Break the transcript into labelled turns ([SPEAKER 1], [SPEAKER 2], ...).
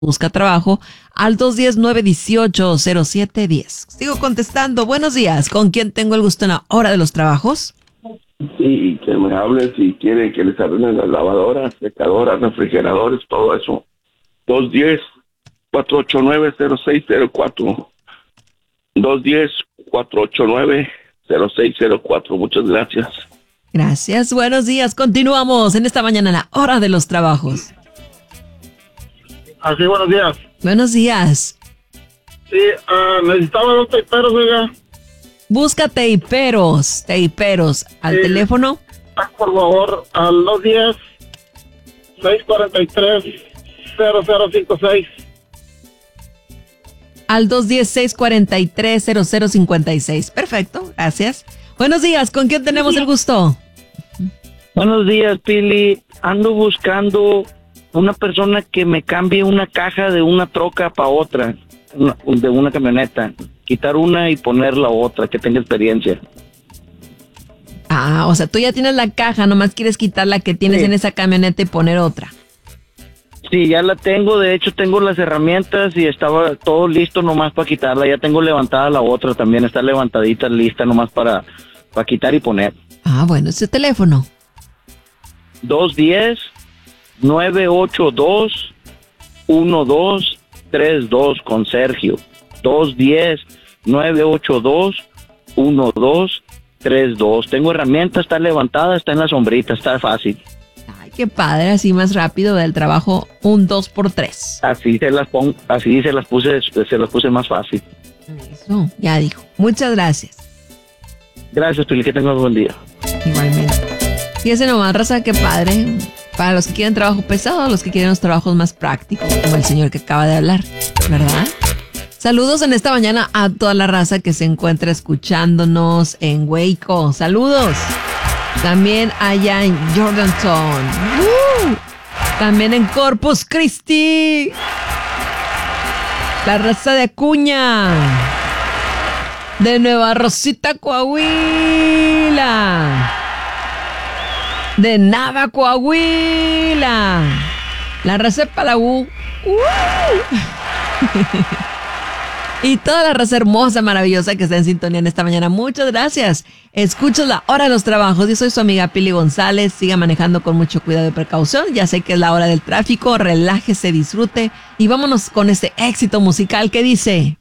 [SPEAKER 1] busca trabajo al 210-918-0710. Sigo contestando. Buenos días. ¿Con quién tengo el gusto en la hora de los trabajos?
[SPEAKER 2] Sí, que me hablen si quieren que les arreglen las lavadoras, secadoras, refrigeradores, todo eso. 210-489-0604. 210-489-0604. Muchas gracias.
[SPEAKER 1] Gracias. Buenos días. Continuamos en esta mañana en la hora de los trabajos.
[SPEAKER 3] Así, buenos días.
[SPEAKER 1] Buenos días.
[SPEAKER 3] Sí, necesitaba dos teiperos, oiga.
[SPEAKER 1] Busca teiperos. Al teléfono.
[SPEAKER 3] Por favor, al 210-643-0056.
[SPEAKER 1] Al 210-643-0056. Perfecto, gracias. Buenos días, ¿con quién tenemos el gusto?
[SPEAKER 4] Buenos días, Pili. Ando buscando una persona que me cambie una caja de una troca para otra, de una camioneta. Quitar una y poner la otra, que tenga experiencia.
[SPEAKER 1] Ah, o sea, tú ya tienes la caja, nomás quieres quitar la que tienes en esa camioneta y poner otra.
[SPEAKER 4] Sí, ya la tengo, de hecho tengo las herramientas y estaba todo listo nomás para quitarla. Ya tengo levantada la otra también, está levantadita, lista nomás para quitar y poner.
[SPEAKER 1] Ah, bueno, ese teléfono.
[SPEAKER 4] 210-982-1232 con Sergio. 210-982-1232. Tengo herramientas, está levantada, está en la sombrita, está fácil.
[SPEAKER 1] Ay, qué padre, así más rápido del trabajo, un 2x3.
[SPEAKER 4] Así se las puse más fácil.
[SPEAKER 1] Eso, ya dijo. Muchas gracias.
[SPEAKER 4] Gracias, Pili, que tengas un buen día.
[SPEAKER 1] Igualmente. Y ese nomás, raza, qué padre. Para los que quieren trabajo pesado, los que quieren los trabajos más prácticos, como el señor que acaba de hablar, ¿verdad? Saludos en esta mañana a toda la raza que se encuentra escuchándonos en Waco. Saludos. También allá en Jordantown. También en Corpus Christi. La raza de Acuña. De Nueva Rosita, Coahuila. De Nava, Coahuila. La raza de Palau. Y toda la raza hermosa, maravillosa que está en sintonía en esta mañana. Muchas gracias. Escuchas la hora de los trabajos. Yo soy su amiga Pili González. Siga manejando con mucho cuidado y precaución. Ya sé que es la hora del tráfico. Relájese, disfrute. Y vámonos con este éxito musical que dice...